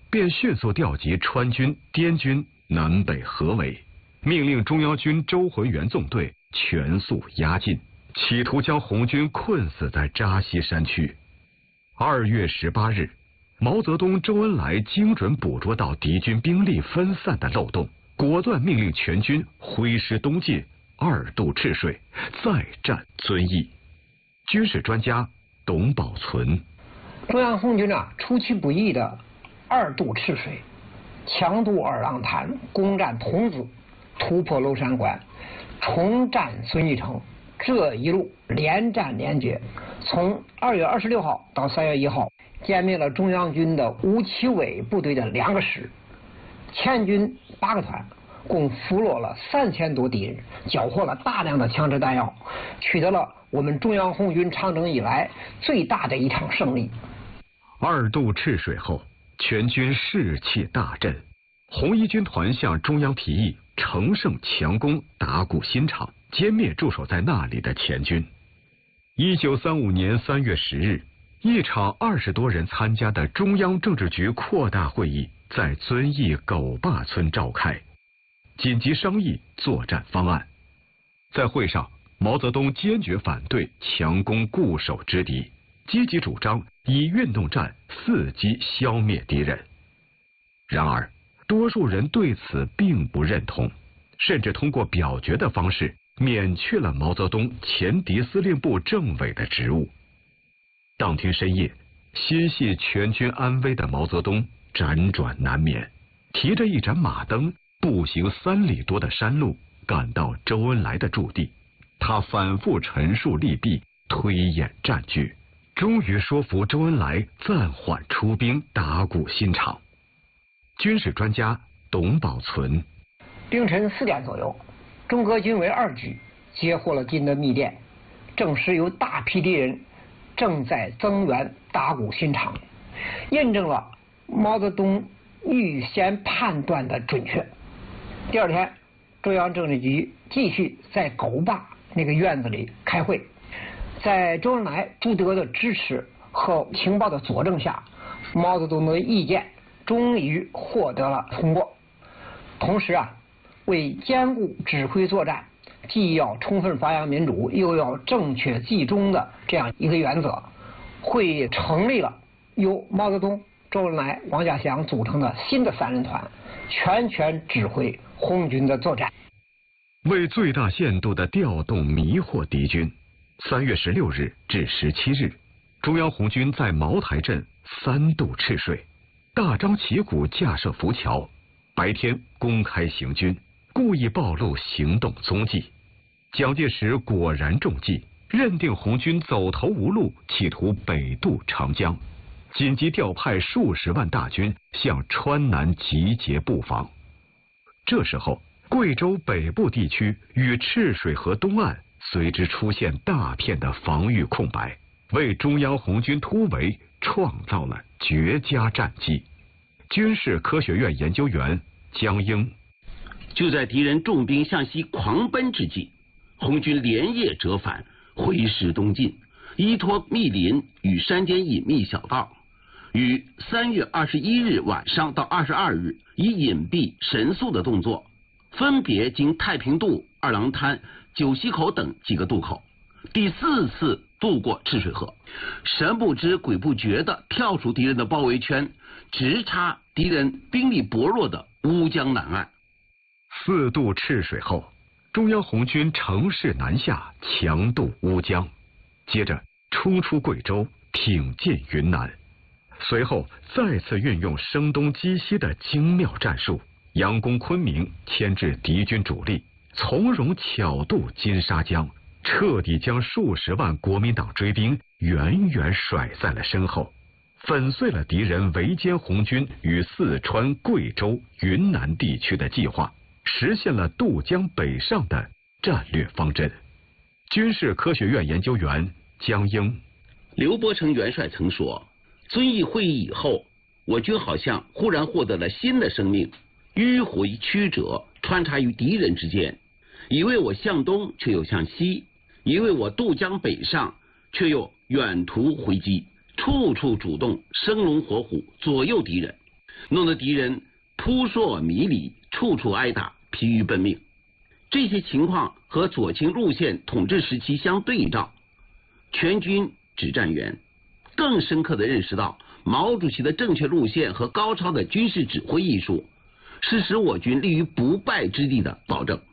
便迅速调集川军、滇军南北合围，命令中央军周浑元纵队全速压进，企图将红军困死在扎西山区。2月18日，毛泽东、周恩来精准捕捉到敌军兵力分散的漏洞，果断命令全军挥师东进，2渡赤水，再战遵义。军事专家董宝存： 中央红军出其不意的2渡赤水，强渡二郎潭，攻占桐梓，突破娄山关，重占遵义城。这一路连战连捷，从2月26号到3月1号，歼灭了中央军的吴奇伟部队的2个师，前军8个团，共俘虏了3000多敌人，缴获了大量的枪支弹药，取得了我们中央红军长征以来最大的一场胜利。 2渡赤水后，全军士气大振，红一军团向中央提议乘胜强攻打鼓新场，歼灭驻守在那里的前军。1935年3月10日，一场20多人参加的中央政治局扩大会议在遵义狗坝村召开，紧急商议作战方案。在会上，毛泽东坚决反对强攻固守之敌，积极主张以运动战伺机消灭敌人。然而，多数人对此并不认同，甚至通过表决的方式免去了毛泽东前敌司令部政委的职务。当天深夜，心系全军安危的毛泽东辗转难眠，提着一盏马灯，步行3里多的山路赶到周恩来的驻地。他反复陈述利弊，推演战局，终于说服周恩来暂缓出兵打鼓新场。军事专家董宝存： 凌晨4点左右，中革军委2局截获了金的密电，证实有大批敌人正在增援打鼓新场，印证了毛泽东预先判断的准确。第2天，中央政治局继续在狗坝那个院子里开会，在周恩来、朱德的支持和情报的佐证下，毛泽东的意见终于获得了通过。同时为兼顾指挥作战，既要充分发扬民主，又要正确集中的这样一个原则，会议成立了由毛泽东、周恩来、王稼祥组成的新的3人团，全权指挥红军的作战。 为最大限度地调动迷惑敌军，3月16日至17日，中央红军在茅台镇3渡赤水，大张旗鼓架设浮桥，白天公开行军，故意暴露行动踪迹。蒋介石果然中计，认定红军走投无路，企图北渡长江，紧急调派数十万大军向川南集结布防。这时候，贵州北部地区与赤水河东岸随之出现大片的防御空白，为中央红军突围创造了绝佳战机。军事科学院研究员江英： 就在敌人重兵向西狂奔之际，红军连夜折返，挥师东进，依托密林与山间隐秘小道，于3月21日晚上到22日，以隐蔽神速的动作，分别经太平渡、二郎滩、九溪口等几个渡口，第4次渡过赤水河，神不知鬼不觉地跳出敌人的包围圈，直插敌人兵力薄弱的乌江南岸。 4渡赤水后，中央红军乘势南下，强渡乌江，接着冲出贵州，挺进云南。随后再次运用声东击西的精妙战术，佯攻昆明，牵制敌军主力，从容巧渡金沙江，彻底将数十万国民党追兵远远甩在了身后，粉碎了敌人围歼红军于四川、贵州、云南地区的计划，实现了渡江北上的战略方针。军事科学院研究员江英： 刘伯承元帅曾说，遵义会议以后，我军好像忽然获得了新的生命，迂回曲折，穿插于敌人之间，以为我向东，却又向西；以为我渡江北上，却又远途回击，处处主动，生龙活虎，左右敌人。 弄得敌人扑朔迷离，处处挨打，疲于奔命。这些情况和左倾路线统治时期相对照，全军指战员更深刻地认识到毛主席的正确路线和高超的军事指挥艺术是使我军立于不败之地的保证。